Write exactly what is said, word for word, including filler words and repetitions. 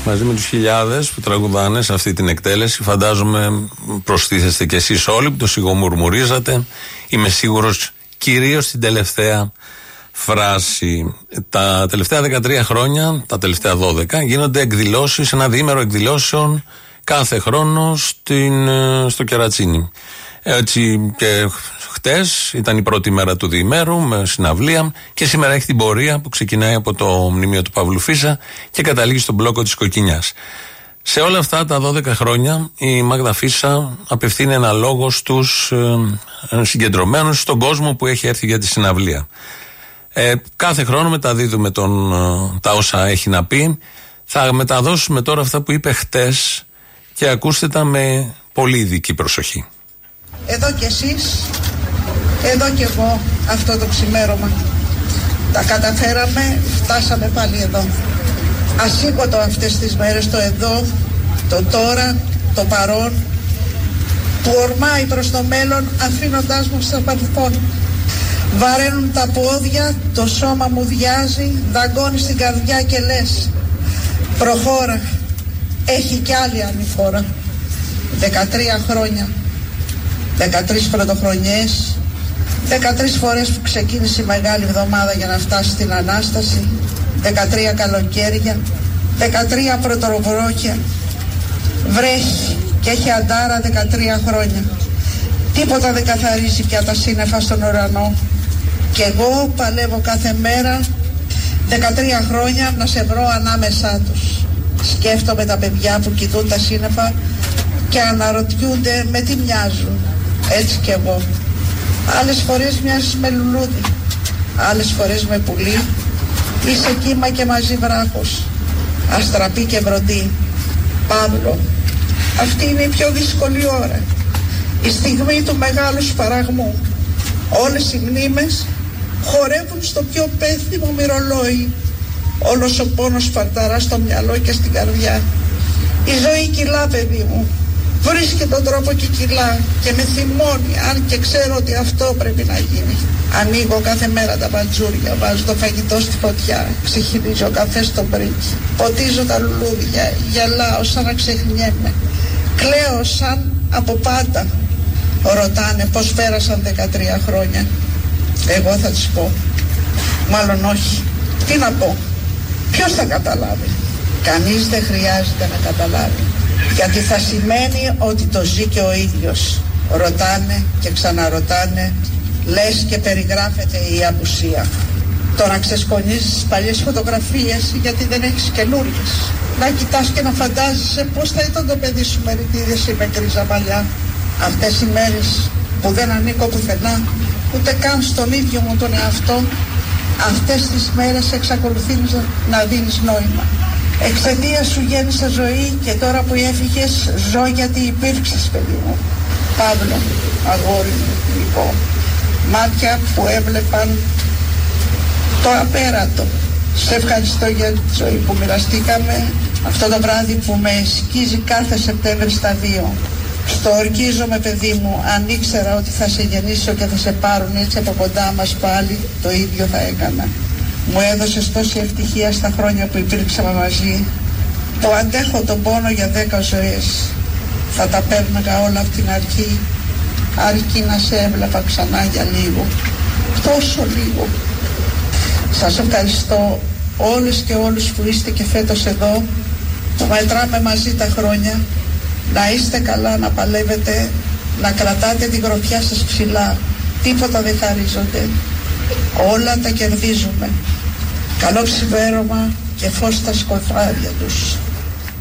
μαζί με τους χιλιάδες που τραγουδάνε σε αυτή την εκτέλεση. Φαντάζομαι προστίθεστε κι εσείς όλοι που το σιγομουρμουρίζατε. Είμαι σίγουρος κυρίως στην τελευταία φράση. Τα τελευταία δεκατρία χρόνια, τα τελευταία δώδεκα, γίνονται εκδηλώσεις, ένα διήμερο εκδηλώσεων κάθε χρόνο στην, στο Κερατσίνι. Έτσι και χτες ήταν η πρώτη μέρα του διημέρου με συναυλία και σήμερα έχει την πορεία που ξεκινάει από το μνημείο του Παύλου Φίσα και καταλήγει στον μπλόκο της Κοκκινιάς. Σε όλα αυτά τα δώδεκα χρόνια η Μάγδα Φίσα απευθύνει ένα λόγο στους ε, συγκεντρωμένους, στον κόσμο που έχει έρθει για τη συναυλία. Ε, κάθε χρόνο μεταδίδουμε τον, ε, τα όσα έχει να πει. Θα μεταδώσουμε τώρα αυτά που είπε χτες και ακούστε τα με πολύ ειδική προσοχή. Εδώ κι εσείς, εδώ κι εγώ αυτό το ξημέρωμα. Τα καταφέραμε, φτάσαμε πάλι εδώ. Ασήκωτο αυτές τις μέρες το εδώ, το τώρα, το παρόν, που ορμάει προς το μέλλον αφήνοντάς μου στο παρελθόν. Βαραίνουν τα πόδια, το σώμα μου διάζει, δαγκώνει στην καρδιά και λες προχώρα, έχει κι άλλη ανηφόρα. Δεκατρία χρόνια, δεκατρείς πρωτοχρονιές, δεκατρείς φορές που ξεκίνησε η Μεγάλη Εβδομάδα για να φτάσει στην Ανάσταση, δεκατρία καλοκαίρια, δεκατρία πρωτοβρόχια, βρέχει και έχει αντάρα δεκατρία χρόνια. Τίποτα δεν καθαρίζει πια τα σύννεφα στον ουρανό και εγώ παλεύω κάθε μέρα δεκατρία χρόνια να σε βρω ανάμεσά τους. Σκέφτομαι τα παιδιά που κοιτούν τα σύννεφα και αναρωτιούνται με τι μοιάζουν. Έτσι κι εγώ. Άλλες φορές μοιάζεις με λουλούδι, άλλες φορές με πουλί. Είσαι κύμα και μαζί βράχος, αστραπή και βροντί. Παύλο, αυτή είναι η πιο δύσκολη ώρα, η στιγμή του μεγάλου σπαραγμού. Όλες οι μνήμες χορεύουν στο πιο πέθυμο μυρολόι. Όλος ο πόνος σπαρταρά στο μυαλό και στην καρδιά. Η ζωή κυλά, παιδί μου, βρίσκει τον τρόπο και κυλά και με θυμώνει, αν και ξέρω ότι αυτό πρέπει να γίνει. Ανοίγω κάθε μέρα τα μπατζούρια, βάζω το φαγητό στη φωτιά, ξεχυλίζω καφέ στο μπρίκι, ποτίζω τα λουλούδια, γελάω σαν να ξεχνιέμαι, κλαίω σαν από πάντα. Ρωτάνε πως πέρασαν δεκατρία χρόνια. Εγώ θα τους πω, μάλλον όχι. Τι να πω, ποιος θα καταλάβει? Κανείς δεν χρειάζεται να καταλάβει, γιατί θα σημαίνει ότι το ζει και ο ίδιος. Ρωτάνε και ξαναρωτάνε, λες και περιγράφεται η απουσία. Το να ξεσκονίζεις τις παλιές φωτογραφίες γιατί δεν έχεις καινούριες. Να κοιτάς και να φαντάζεσαι πως θα ήταν το παιδί σου μεριτίδες ή με κρίζα μαλλιά. Αυτές οι μέρες που δεν ανήκω πουθενά, ούτε καν στον ίδιο μου τον εαυτό, αυτές τις μέρες εξακολουθείς να δίνεις νόημα. Εξαιτία σου γέννησα ζωή και τώρα που έφυγες ζω γιατί υπήρξες, παιδί μου. Παύλο, αγόρι μου, λοιπόν, μάτια που έβλεπαν το απέρατο. Σε ευχαριστώ για τη ζωή που μοιραστήκαμε, αυτό το βράδυ που με σκίζει κάθε Σεπτέμβρη στα δύο. Στο ορκίζομαι, παιδί μου, αν ήξερα ότι θα σε γεννήσω και θα σε πάρουν έτσι από κοντά μας πάλι, το ίδιο θα έκανα. Μου έδωσες τόση ευτυχία στα χρόνια που υπήρξαμε μαζί. Το αντέχω τον πόνο για δέκα ζωές. Θα τα παίρναγα όλα από την αρχή, αρκεί να σε έβλεπα ξανά για λίγο. Τόσο λίγο. Σας ευχαριστώ όλες και όλους που είστε και φέτος εδώ, που μετράμε μαζί τα χρόνια. Να είστε καλά, να παλεύετε, να κρατάτε την γροθιά σας ψηλά. Τίποτα δεν χαρίζονται. Όλα τα κερδίζουμε. Καλό ξημέρωμα και φως στα σκοτάδια τους.